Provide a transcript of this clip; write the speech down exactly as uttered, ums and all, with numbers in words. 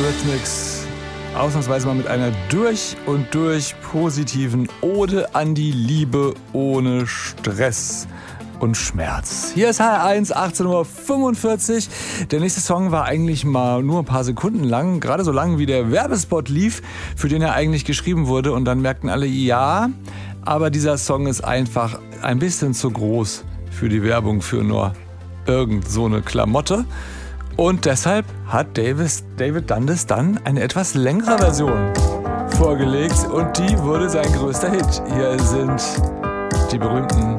Eurythmics. Ausnahmsweise mal mit einer durch und durch positiven Ode an die Liebe ohne Stress und Schmerz. Hier ist H R eins, achtzehn Uhr fünfundvierzig. Der nächste Song war eigentlich mal nur ein paar Sekunden lang, gerade so lang wie der Werbespot lief, für den er eigentlich geschrieben wurde. Und dann merkten alle, ja, aber dieser Song ist einfach ein bisschen zu groß für die Werbung für nur irgend so eine Klamotte. Und deshalb hat Davis, David Dundas dann eine etwas längere Version vorgelegt und die wurde sein größter Hit. Hier sind die berühmten